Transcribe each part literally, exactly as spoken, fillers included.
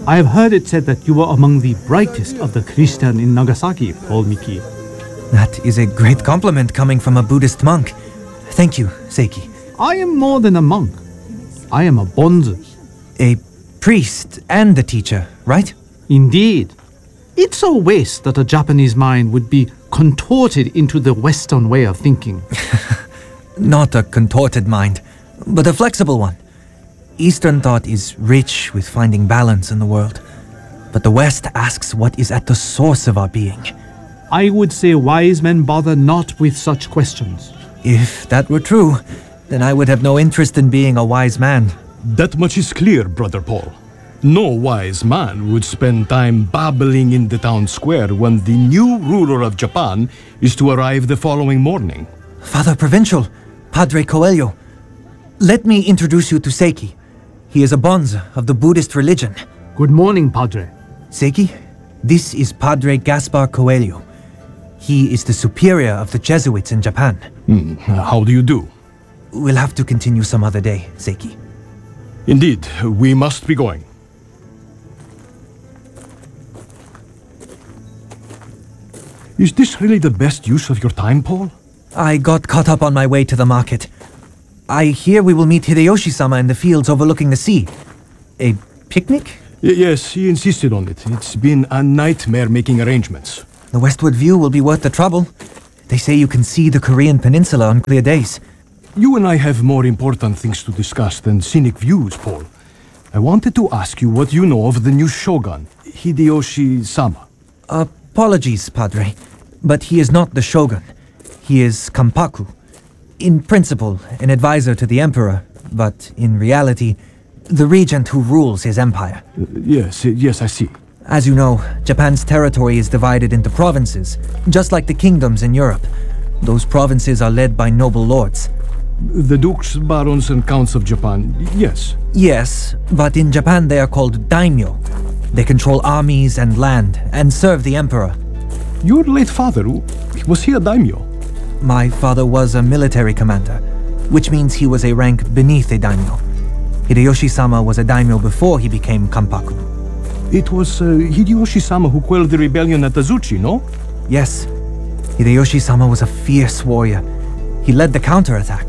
I have heard it said that you were among the brightest of the Christian in Nagasaki, Paul Miki. That is a great compliment coming from a Buddhist monk. Thank you, Seiki. I am more than a monk. I am a bonzu. A priest and a teacher, right? Indeed. It's a waste that a Japanese mind would be contorted into the Western way of thinking. Not a contorted mind, but a flexible one. Eastern thought is rich with finding balance in the world, but the West asks what is at the source of our being. I would say wise men bother not with such questions. If that were true, then I would have no interest in being a wise man. That much is clear, Brother Paul. No wise man would spend time babbling in the town square when the new ruler of Japan is to arrive the following morning. Father Provincial, Padre Coelho, let me introduce you to Seiki. He is a bonze of the Buddhist religion. Good morning, Padre. Seiki, this is Padre Gaspar Coelho. He is the superior of the Jesuits in Japan. Hmm, how do you do? We'll have to continue some other day, Seiki. Indeed, we must be going. Is this really the best use of your time, Paul? I got caught up on my way to the market. I hear we will meet Hideyoshi-sama in the fields overlooking the sea. A picnic? Y- yes, he insisted on it. It's been a nightmare making arrangements. The westward view will be worth the trouble. They say you can see the Korean peninsula on clear days. You and I have more important things to discuss than scenic views, Paul. I wanted to ask you what you know of the new shogun, Hideyoshi-sama. Apologies, Padre, but he is not the shogun. He is Kampaku. In principle, an advisor to the emperor, but in reality, the regent who rules his empire. Uh, yes, uh, yes, I see. As you know, Japan's territory is divided into provinces, just like the kingdoms in Europe. Those provinces are led by noble lords. The dukes, barons, and counts of Japan, yes. Yes, but in Japan they are called daimyo. They control armies and land, and serve the emperor. Your late father, was he a daimyo? My father was a military commander, which means he was a rank beneath a daimyo. Hideyoshi-sama was a daimyo before he became Kampaku. It was uh, Hideyoshi-sama who quelled the rebellion at Azuchi, no? Yes. Hideyoshi-sama was a fierce warrior. He led the counterattack.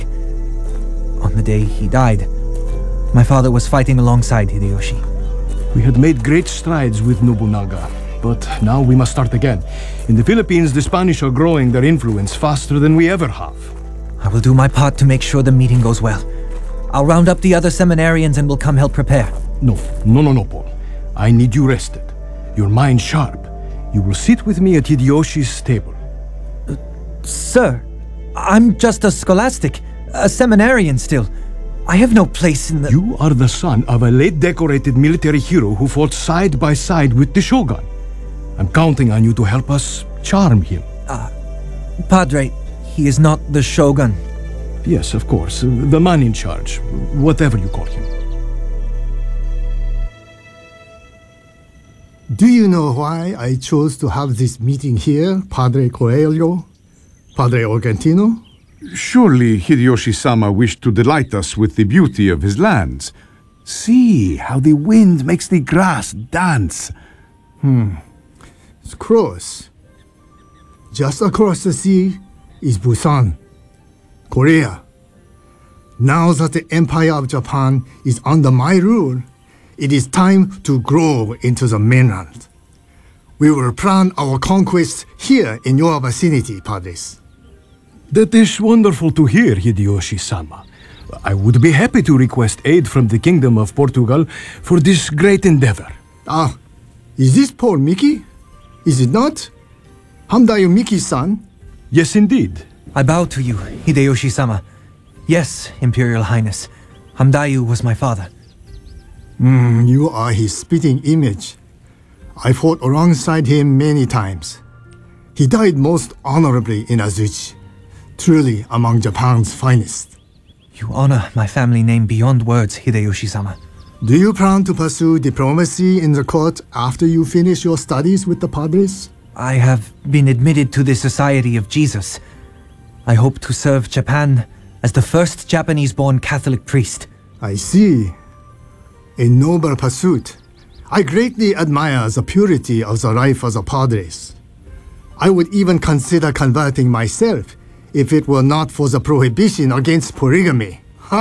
On the day he died, my father was fighting alongside Hideyoshi. We had made great strides with Nobunaga, but now we must start again. In the Philippines, the Spanish are growing their influence faster than we ever have. I will do my part to make sure the meeting goes well. I'll round up the other seminarians and will come help prepare. No, no, no, no, Paul. I need you rested. Your mind sharp. You will sit with me at Hideyoshi's table. Uh, sir, I'm just a scholastic, a seminarian still. I have no place in the... You are the son of a late decorated military hero who fought side by side with the shogun. I'm counting on you to help us charm him. Uh, Padre, he is not the shogun. Yes, of course. The man in charge. Whatever you call him. Do you know why I chose to have this meeting here, Padre Coelho? Padre Argentino? Surely Hideyoshi-sama wished to delight us with the beauty of his lands. See how the wind makes the grass dance. Hmm. It's close. Just across the sea is Busan, Korea. Now that the Empire of Japan is under my rule, it is time to grow into the mainland. We will plan our conquest here in your vicinity, Padres. That is wonderful to hear, Hideyoshi-sama. I would be happy to request aid from the Kingdom of Portugal for this great endeavor. Ah, is this Paul Miki? Is it not? Hamdayu Miki's son? Yes, indeed. I bow to you, Hideyoshi-sama. Yes, Imperial Highness. Hamdayu was my father. Hmm, you are his spitting image. I fought alongside him many times. He died most honorably in Azuchi, truly among Japan's finest. You honor my family name beyond words, Hideyoshi-sama. Do you plan to pursue diplomacy in the court after you finish your studies with the Padres? I have been admitted to the Society of Jesus. I hope to serve Japan as the first Japanese-born Catholic priest. I see. A noble pursuit. I greatly admire the purity of the life of the Padres. I would even consider converting myself if it were not for the prohibition against polygamy.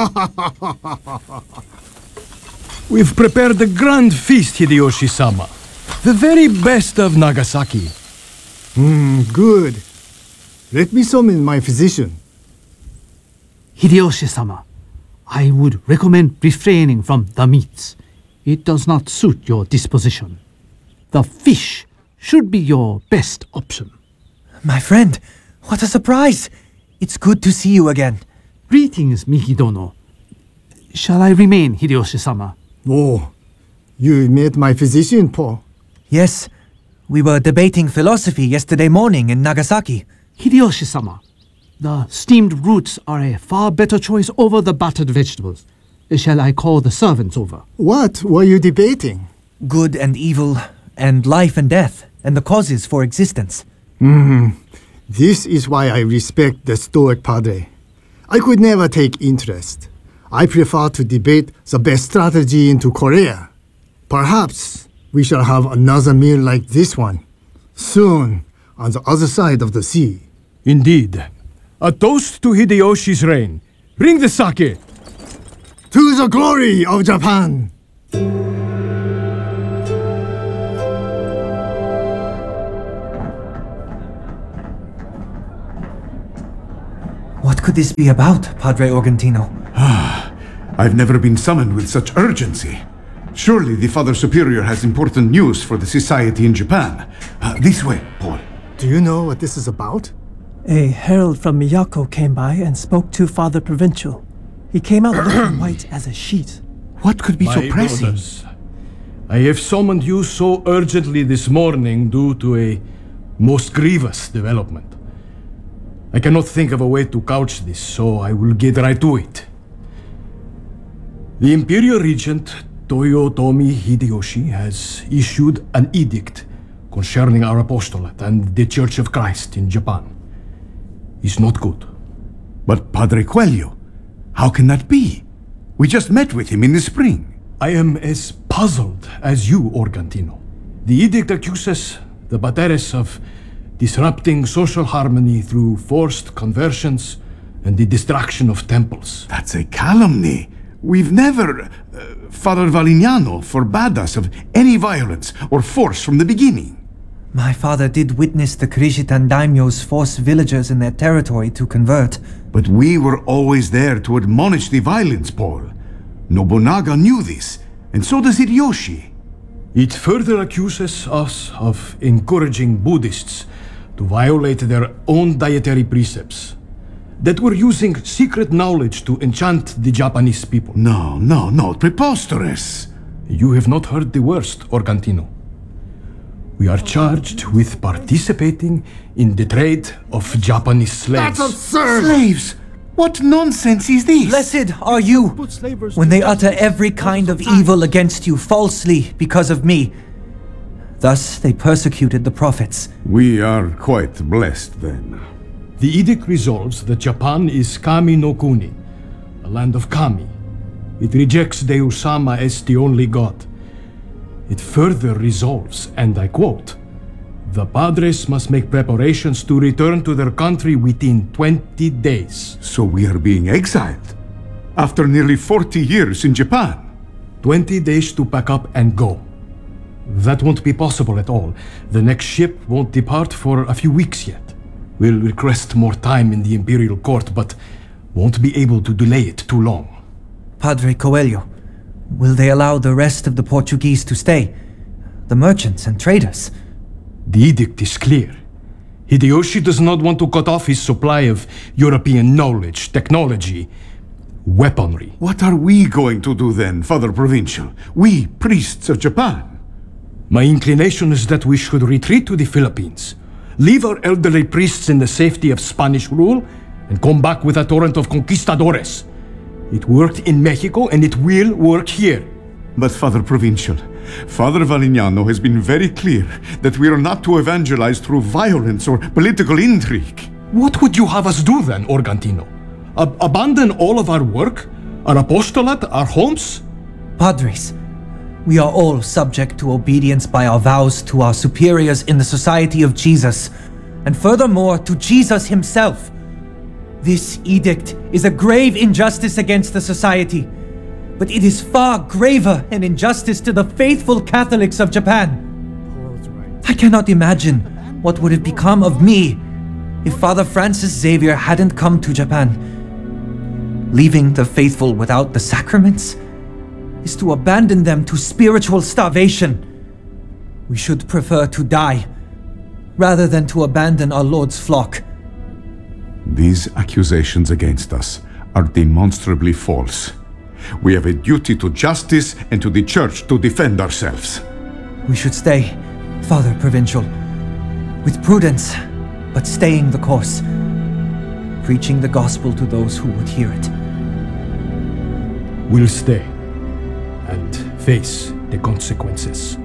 We've prepared a grand feast, Hideyoshi-sama. The very best of Nagasaki. Hmm, good. Let me summon my physician. Hideyoshi-sama, I would recommend refraining from the meats. It does not suit your disposition. The fish should be your best option. My friend, what a surprise! It's good to see you again. Greetings, Miki-dono. Shall I remain, Hideyoshi-sama? Oh, you met my physician, Paul. Yes, we were debating philosophy yesterday morning in Nagasaki. Hideyoshi-sama, the steamed roots are a far better choice over the battered vegetables. Shall I call the servants over? What were you debating? Good and evil, and life and death, and the causes for existence. Hmm. This is why I respect the Stoic Padre. I could never take interest. I prefer to debate the best strategy into Korea. Perhaps we shall have another meal like this one, soon, on the other side of the sea. Indeed. A toast to Hideyoshi's reign. Bring the sake! To the glory of Japan! What could this be about, Padre Organtino? I've never been summoned with such urgency. Surely the Father Superior has important news for the society in Japan. Uh, this way, Paul. Do you know what this is about? A herald from Miyako came by and spoke to Father Provincial. He came out looking white as a sheet. What could be so My pressing? brothers, I have summoned you so urgently this morning due to a most grievous development. I cannot think of a way to couch this, so I will get right to it. The Imperial Regent Toyotomi Hideyoshi has issued an edict concerning our apostolate and the Church of Christ in Japan. It's not good. But Padre Coelho, how can that be? We just met with him in the spring. I am as puzzled as you, Organtino. The edict accuses the Padres of disrupting social harmony through forced conversions and the destruction of temples. That's a calumny. We've never... Uh, Father Valignano forbade us of any violence or force from the beginning. My father did witness the Krishitan daimyos force villagers in their territory to convert. But we were always there to admonish the violence, Paul. Nobunaga knew this, and so does Hideyoshi. It further accuses us of encouraging Buddhists to violate their own dietary precepts, that we're using secret knowledge to enchant the Japanese people. No, no, no, preposterous. You have not heard the worst, Organtino. We are charged with participating in the trade of Japanese slaves. Slaves! What nonsense is this? Blessed are you when they utter every kind of evil against you falsely because of me. Thus they persecuted the prophets. We are quite blessed then. The edict resolves that Japan is Kami no Kuni, a land of Kami. It rejects Deus Sama as the only god. It further resolves, and I quote, "The Padres must make preparations to return to their country within twenty days. So we are being exiled? After nearly forty years in Japan? twenty days to pack up and go. That won't be possible at all. The next ship won't depart for a few weeks yet. We'll request more time in the Imperial Court, but won't be able to delay it too long." Padre Coelho, will they allow the rest of the Portuguese to stay? The merchants and traders? The edict is clear. Hideyoshi does not want to cut off his supply of European knowledge, technology, weaponry. What are we going to do then, Father Provincial? We, priests of Japan? My inclination is that we should retreat to the Philippines, leave our elderly priests in the safety of Spanish rule, and come back with a torrent of conquistadores. It worked in Mexico, and it will work here. But Father Provincial, Father Valignano has been very clear that we are not to evangelize through violence or political intrigue. What would you have us do then, Organtino? Ab- abandon all of our work? Our apostolate? Our homes? Padres, We are all subject to obedience by our vows to our superiors in the Society of Jesus, and furthermore to Jesus himself. This edict is a grave injustice against the Society, but it is far graver an injustice to the faithful Catholics of Japan. I cannot imagine what would have become of me if Father Francis Xavier hadn't come to Japan. Leaving the faithful without the sacraments is to abandon them to spiritual starvation. We should prefer to die rather than to abandon our Lord's flock. These accusations against us are demonstrably false. We have a duty to justice and to the Church to defend ourselves. We should stay, Father Provincial, with prudence, but staying the course, preaching the gospel to those who would hear it. We'll stay and face the consequences.